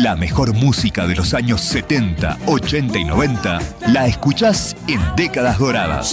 La mejor música de los años 70, 80 y 90 la escuchás en Décadas Doradas.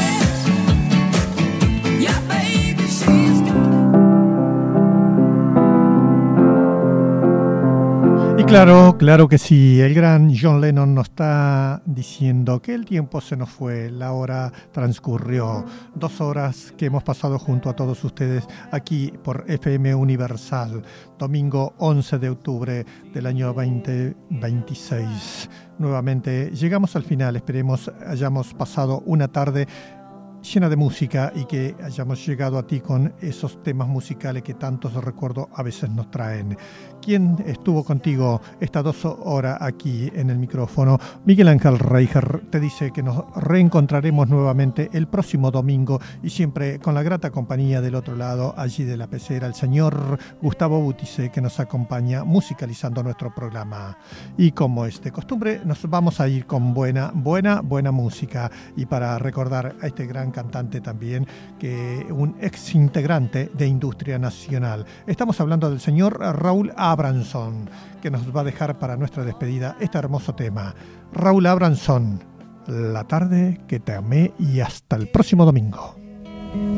Y claro que sí, el gran John Lennon nos está diciendo que el tiempo se nos fue, la hora transcurrió. 2 horas que hemos pasado junto a todos ustedes aquí por FM Universal, domingo 11 de octubre del año 2026. Nuevamente llegamos al final, esperemos hayamos pasado una tarde llena de música y que hayamos llegado a ti con esos temas musicales que tantos recuerdos a veces nos traen. ¿Quién estuvo contigo estas 2 horas aquí en el micrófono? Miguel Ángel Reijer te dice que nos reencontraremos nuevamente el próximo domingo y siempre con la grata compañía del otro lado, allí de la pecera, el señor Gustavo Butice, que nos acompaña musicalizando nuestro programa. Y como es de costumbre, nos vamos a ir con buena música, y para recordar a este gran cantante también, que un ex integrante de Industria Nacional. Estamos hablando del señor Raúl Abramson, que nos va a dejar para nuestra despedida este hermoso tema. Raúl Abramson, La tarde que te amé, y hasta el próximo domingo.